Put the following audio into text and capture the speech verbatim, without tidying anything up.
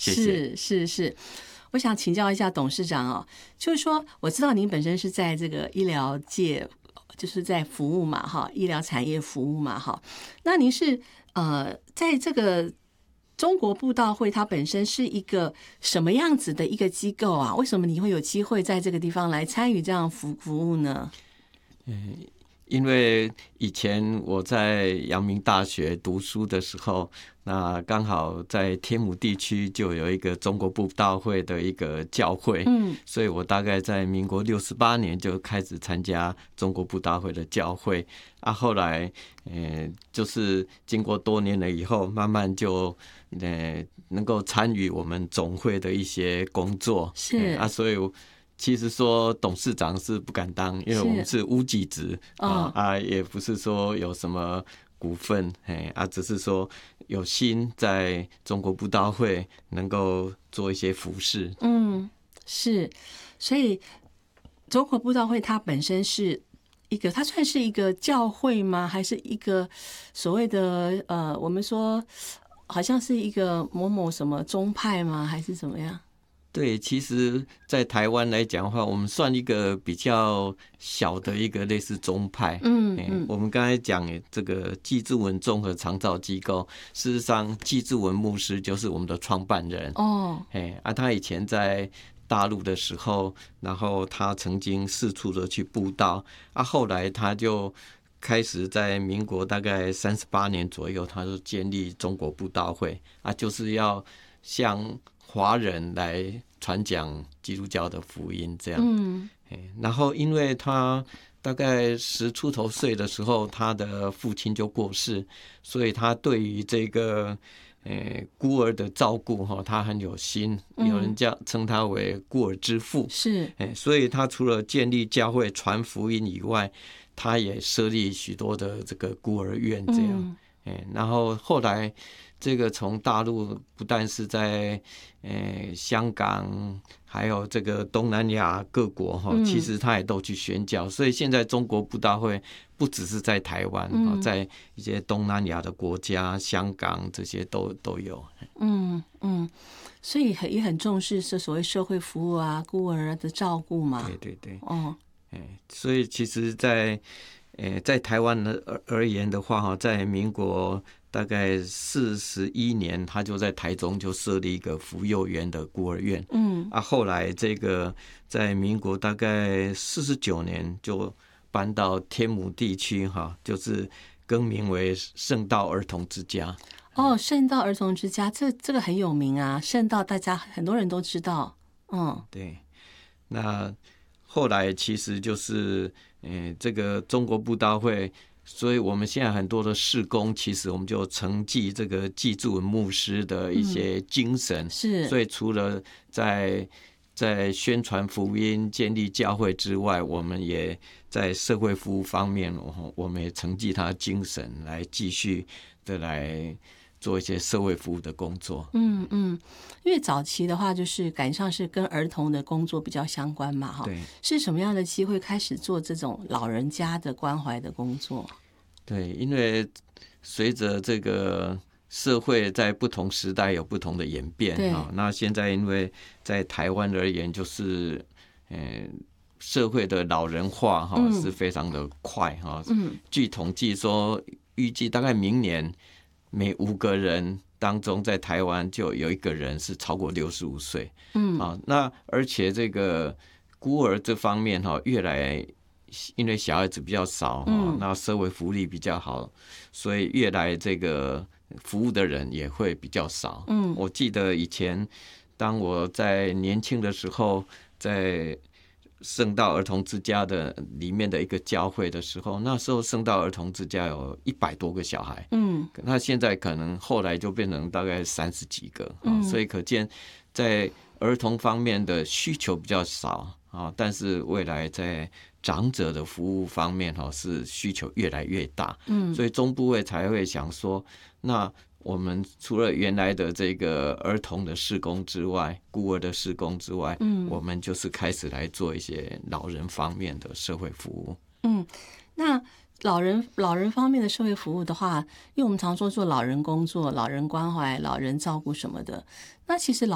谢谢。 是是是，我想请教一下董事长哦，就是说我知道您本身是在这个医疗界，就是在服务嘛，哈，医疗产业服务嘛，哈，那您是呃在这个中国布道会它本身是一个什么样子的一个机构啊？为什么你会有机会在这个地方来参与这样服服务呢？ 嗯，因为以前我在阳明大学读书的时候，那刚好在天母地区就有一个中国布道会的一个教会， 嗯， 所以我大概在民国六十八年就开始参加中国布道会的教会啊。后来，呃，就是经过多年了以后，慢慢就呃能够参与我们总会的一些工作， 是、 呃、啊，所以我。其实说董事长是不敢当，因为我们是无给职啊、哦、啊，也不是说有什么股份，哎啊，只是说有心在中国布道会能够做一些服事。 嗯，是，所以中国布道会它本身是一个，它算是一个教会吗？还是一个所谓的呃，我们说好像是一个某某什么宗派吗？还是怎么样？ 对，其实，在台湾来讲的话，我们算一个比较小的一个类似宗派。 嗯嗯， 我们刚才讲这个纪祝文综合长照机构，事实上，纪祝文牧师就是我们的创办人。 哦， 哎，啊，他以前在大陆的时候，然后他曾经四处的去布道，啊，后来他就开始在民国大概三十八年左右，他就建立中国布道会，啊，就是要向华人来传讲基督教的福音，这样。 嗯， 然后因为他大概十出头岁的时候，他的父亲就过世，所以他对于这个呃孤儿的照顾哈，他很有心，有人叫称他为孤儿之父。 是， 所以他除了建立教会传福音以外，他也设立许多的这个孤儿院，这样。嗯，然后后来。这个从大陆不但是在呃香港，还有这个东南亚各国哈，其实他也都去宣教，所以现在中国布道会不只是在台湾，在一些东南亚的国家，香港这些都都有。 嗯嗯，所以也很重视是所谓社会服务啊、孤儿的照顾嘛。 对对对， 哦， 所以其实在，在在台湾而而言的话哈，在民国。大概四十一年，他就在台中就设立一个福幼园的孤儿院。嗯，啊，后来这个在民国大概四十九年就搬到天母地区哈，就是更名为圣道儿童之家。 哦，圣道儿童之家，这这个很有名啊，圣道大家很多人都知道。嗯， 对。那后来其实就是，呃，这个中国布道会。所以我们现在很多的事工，其实我们就承继这个纪祝文牧师的一些精神。嗯、 是， 所以除了在在宣传福音、建立教会之外，我们也在社会服务方面，我们也承继他的精神，来继续的来做一些社会服务的工作。 嗯嗯，因为早期的话，就是感觉上是跟儿童的工作比较相关嘛，哈。 对。 是什么样的机会开始做这种老人家的关怀的工作？ 对，因为随着这个社会在不同时代有不同的演变啊，那现在因为在台湾而言，就是呃社会的老人化哈、嗯、是非常的快哈。嗯，据统计说，预计大概明年每五个人当中，在台湾就有一个人是超过六十五岁。嗯，啊，那而且这个孤儿这方面哈，越来。因为小孩子比较少，嗯，那社会福利比较好，所以越来这个服务的人也会比较少。嗯，我记得以前当我在年轻的时候，在圣道儿童之家的里面的一个教会的时候，那时候圣道儿童之家有一百多个小孩，嗯，那现在可能后来就变成大概三十几个，嗯，所以可见在儿童方面的需求比较少啊，但是未来在长者的服务方面哈是需求越来越大，嗯，所以中部会才会想说，那我们除了原来的这个儿童的事工之外，孤儿的事工之外，嗯，我们就是开始来做一些老人方面的社会服务。 嗯，那老人老人方面的社会服务的话，因为我们常说做老人工作、老人关怀、老人照顾什么的，那其实老